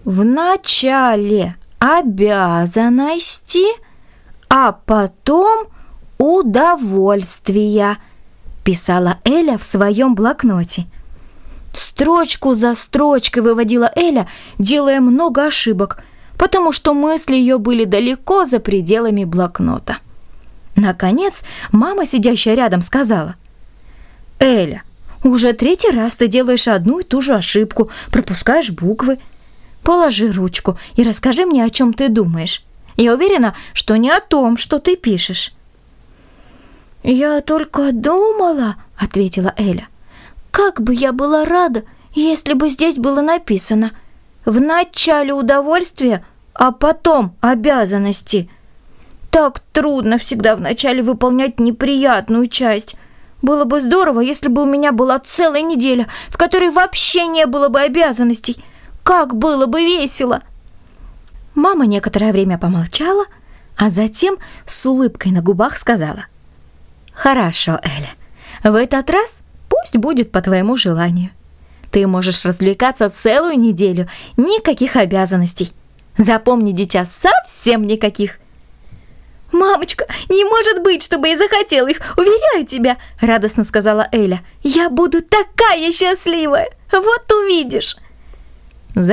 В начале обязанности, а потом удовольствия, писала Эля в своем блокноте. Строчку за строчкой выводила Эля, делая много ошибок, потому что мысли ее были далеко за пределами блокнота. Наконец, мама, сидящая рядом, сказала: «Эля, уже 3-й раз ты делаешь одну и ту же ошибку, пропускаешь буквы. Положи ручку и расскажи мне, о чем ты думаешь. Я уверена, что не о том, что ты пишешь». «Я только думала, — ответила Эля, — как бы я была рада, если бы здесь было написано: в начале удовольствия, а потом обязанности. Так трудно всегда вначале выполнять неприятную часть. Было бы здорово, если бы у меня была целая неделя, в которой вообще не было бы обязанностей. Как было бы весело!» Мама некоторое время помолчала, а затем с улыбкой на губах сказала: «Хорошо, Эля, в этот раз пусть будет по твоему желанию. Ты можешь развлекаться целую неделю, никаких обязанностей. Запомни, дитя, совсем никаких». «Мамочка, не может быть, чтобы я захотела их, уверяю тебя!» — радостно сказала Эля. «Я буду такая счастливая! Вот увидишь!»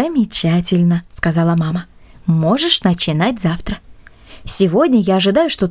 «Замечательно!» — сказала мама. «Можешь начинать завтра. Сегодня я ожидаю, что